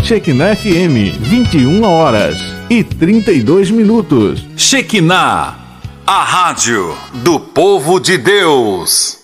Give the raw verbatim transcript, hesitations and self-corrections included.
Shekinah F M, vinte e uma horas e trinta e dois minutos. Shekinah, a rádio do povo de Deus.